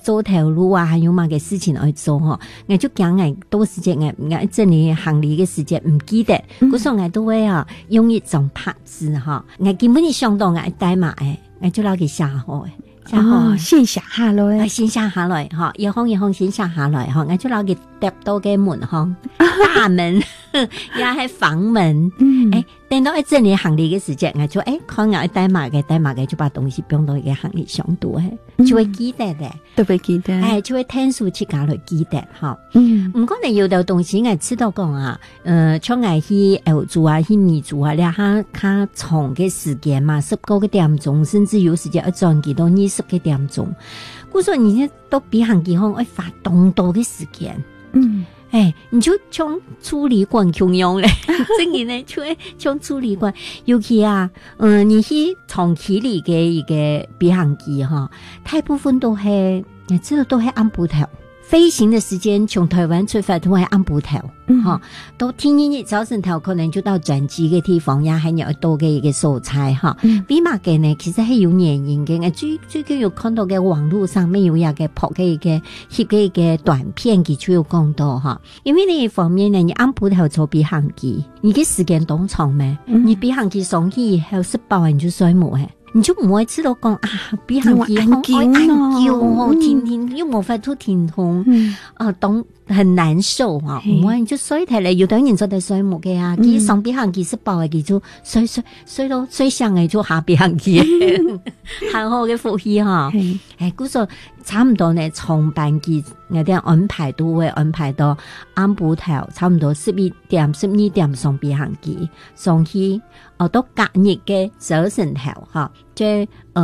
做头路啊，还有嘛嘅事情去做吼，我就讲我多時間我這裡行李嘅時間唔記得，嗰時候我都會用一種拍子哈，我根本就想到我帶埋，我就攞佢寫好嘅。 先寫下來， 先寫下來哈，一行一行先寫下來哈，我就攞佢搭到嘅門哈，大門也係房門，等到這裡行李嘅時間，我就看我帶埋嘅，就把東西放到一個行李箱度就會記得咧， 特別記得， 就會聽書去搞嚟記得哈。唔過你有啲東西我知道講啊，像我去歐洲啊，去美洲啊，你下較長嘅時間嘛，10個點鐘，甚至有時間一轉幾到20個點鐘。我說你都比行機行會花咁多嘅時間，你就像處理館咁樣咧，真嘅呢，就像處理館，尤其啊，你去長距離嘅一個比行機哈，大部分都係，你知道都係按部頭。飛行的時間從台灣出發都係按部頭，到天一早晨頭可能就到轉機嘅地方，也係有多嘅一個素材哈。比馬嘅呢，其實係有原因嘅。我最近有看到嘅網絡上面有一個拍嘅一個翕嘅一個短片，佢就有講到哈。因為呢一方面呢，你按部頭做比航機，你嘅時間當長咩？你比航機上去以後10包你就衰冇你就唔會知道講啊，比行機好安叫哦，天天又冇法度天空，當很難受啊！唔會就衰睇嚟，有啲人做得衰冇嘅啊，佢上比行機10包嘅，佢就衰到衰上嘅就下比行機，很好嘅福氣哈！嗰時候差唔多呢，從班機我哋安排都會安排到安部頭，差唔多11點上比行機上去。到隔日嘅早晨頭哈，即隔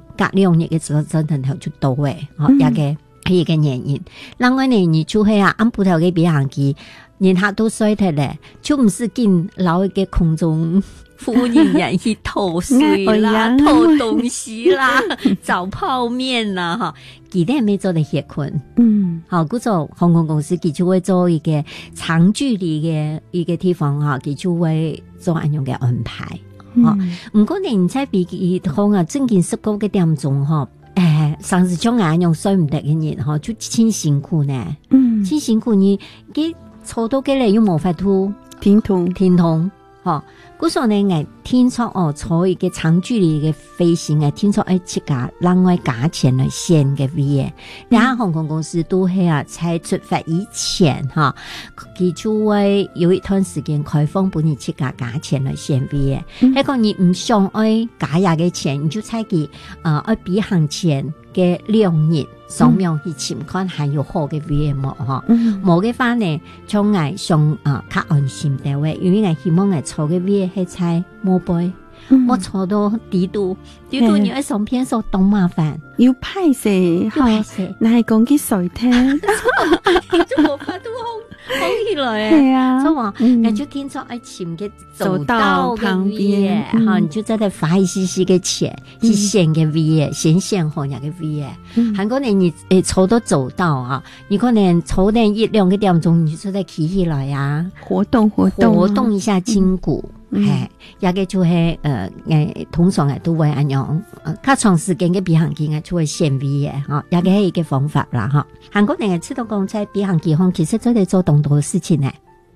2日嘅早晨頭就到嘅，一個原因。另外呢，你就係按部頭嘅比行機，然後都衰睇咧，就唔是見老嘅空中服務人去偷水啦、偷東西啦、找泡麵啦，哈，佢哋係未做得協困。好，嗰種航空公司佢就會做一個長距離嘅一個地方哈，佢就會做咁樣嘅安排。唔過你在比機行啊，正經10個點鐘哈，上次將咁樣睡唔得嘅人哈，就真辛苦呢。真辛苦你坐到嘅嚟又冇法度天通。嗰時候呢，我聽說坐一個長距離嘅飛行，我聽說設價另外價錢來限嘅 V，兩個航空公司都係在出發以前佢就會有一段時間開放俾你設價錢來限 V。係講你唔想愛加價嘅錢，你就猜佢愛比行前嘅2日上面去潛看還有好嘅 V 冇冇嘅話呢，從我上較安心啲位，因為我希望我坐嘅 V 係猜冇杯，我坐到底度你一上片數當麻煩， 要派勢，你係講啲水聽， 就冇法度好起來所以話我就聽說潛嘅走道旁邊你就在度花一些嘅錢去選嘅 V， 選好嘅 V。韓國人你坐到走道你可能坐到1-2個點鐘，你就在企起來活動一下筋骨。也嘅就係通常都會咁樣，較長時間嘅比行機就會選 V 嘅，也嘅係一個方法啦。韓國人係知道講在比行機其實真係做咁多事情呢。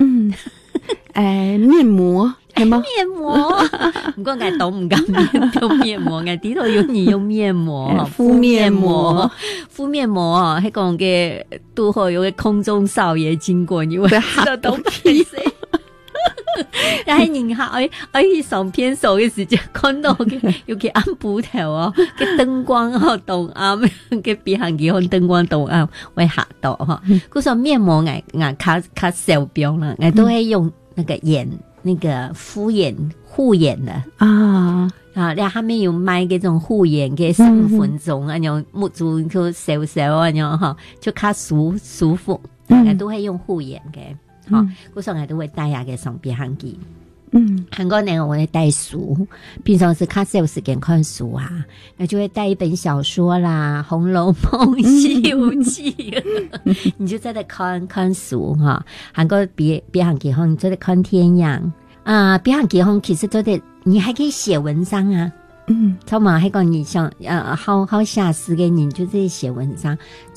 面膜係嗎？ 面膜，唔過我都唔敢用面膜，我呢度有你用面膜，敷面膜係講嘅都好有個空中少爺經過，你會嚇到屁死。但係然後我去上片數嘅時候看到嘅，尤其按部頭嘅燈光動啱嘅比行機燈光動啱，會嚇到嗰時候面膜我較少標啦，我都係用那個敷眼護眼的你下面有賣嗰種護眼嘅15分鐘啊，樣木住佢少少啊樣就較舒服，我都係用護眼嘅。嗰時候我都會帶下嘅上比行機。韓國人我會帶書，平常是較少時間看書我就會帶一本小說啦，《紅樓夢》《西遊記》你就在度看書韓國比行機你在度看天陽比行機其實在度你還可以寫文章草嘛，還講你想好寫詩嘅人就在寫文章，